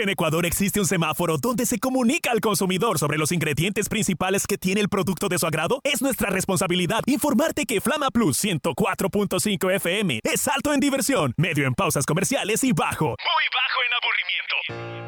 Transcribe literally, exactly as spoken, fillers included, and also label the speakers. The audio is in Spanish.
Speaker 1: En Ecuador existe un semáforo donde se comunica al consumidor sobre los ingredientes principales que tiene el producto de su agrado. Es nuestra responsabilidad informarte que Flama Plus ciento cuatro punto cinco F M es alto en diversión, medio en pausas comerciales y bajo, muy bajo en aburrimiento.